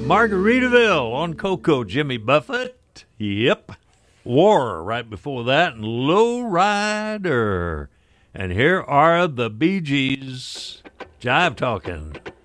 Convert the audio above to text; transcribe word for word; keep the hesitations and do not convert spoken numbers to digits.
Margaritaville on Coco, Jimmy Buffett. Yep. War right before that, and Low Rider. And here are the Bee Gees, Jive Talking.